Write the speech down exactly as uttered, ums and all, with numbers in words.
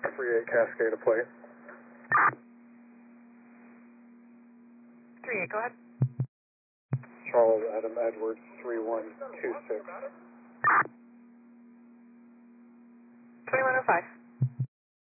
three eight Cascade plate. three eight, go ahead. Charles Adam Edwards, three one two six. twenty-one oh five.